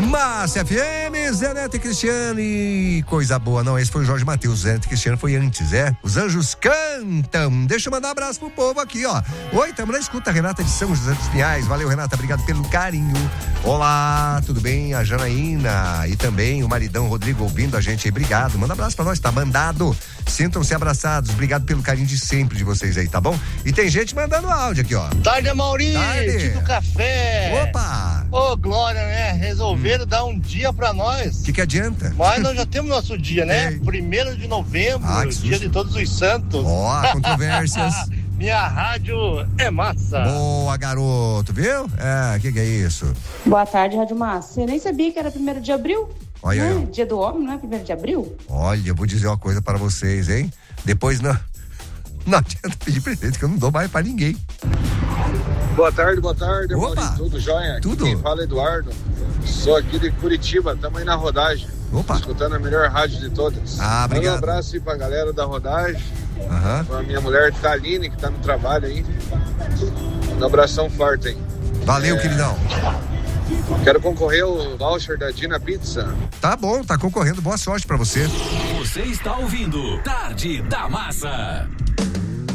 Massa FM, Zé Neto e Cristiano e coisa boa, não, esse foi o Jorge Mateus, Zé Neto e Cristiano foi antes, Os Anjos Cantam. Deixa eu mandar um abraço pro povo aqui, Oi, tamo na escuta, Renata de São José dos Pinhais. Valeu, Renata, obrigado pelo carinho. Olá, tudo bem? A Janaína e também o maridão Rodrigo ouvindo a gente aí, obrigado. Manda um abraço pra nós, tá mandado. Sintam-se abraçados, obrigado pelo carinho de sempre de vocês aí, tá bom? E tem gente mandando áudio aqui, Tarde, Maurício, do café. Opa! Ô, Glória, né? Resolveram dar um dia pra nós. Que adianta? Mas nós já temos nosso dia, né? 1º de novembro, dia de Todos os Santos. Controvérsias. Minha rádio é massa. Boa, garoto, viu? Que é isso? Boa tarde, Rádio Massa. Você nem sabia que era 1º de abril? Olha aí. Dia do homem, não é 1º de abril? Olha, eu vou dizer uma coisa para vocês, hein? Depois não adianta pedir presente, que eu não dou mais pra ninguém. Boa tarde, Opa. Maurício. Tudo jóia? Tudo. Quem fala é Eduardo. Sou aqui de Curitiba, estamos aí na rodagem. Opa. Escutando a melhor rádio de todas. Obrigado. Manda um abraço aí pra galera da rodagem. Pra minha mulher Taline, que tá no trabalho aí. Um abração forte aí. Valeu, queridão. Quero concorrer ao voucher da Dina Pizza. Tá bom, tá concorrendo. Boa sorte pra você. Você está ouvindo Tarde da Massa.